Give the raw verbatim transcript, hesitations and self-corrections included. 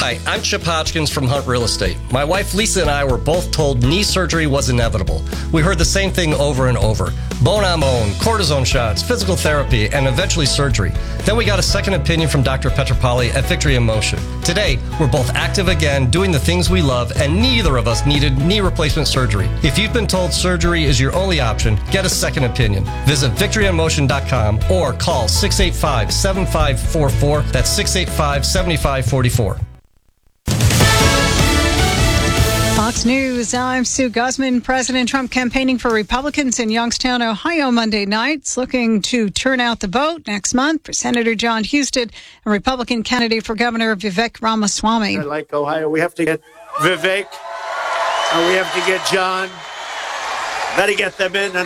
Hi, I'm Chip Hodgkins from Hunt Real Estate. My wife Lisa and I were both told knee surgery was inevitable. We heard the same thing over and over. Bone on bone, cortisone shots, physical therapy, and eventually surgery. Then we got a second opinion from Doctor Petropoli at Victory in Motion. Today, we're both active again, doing the things we love, and neither of us needed knee replacement surgery. If you've been told surgery is your only option, get a second opinion. Visit victory in motion dot com or call six eight five, seven five four four. That's six eight five, seven five four four. Fox News, I'm Sue Guzman. President Trump campaigning for Republicans in Youngstown, Ohio Monday night, looking to turn out the vote next month for Senator John Husted, a Republican candidate for Governor Vivek Ramaswamy. Like Ohio, we have to get Vivek, and we have to get John. Got to get them in. And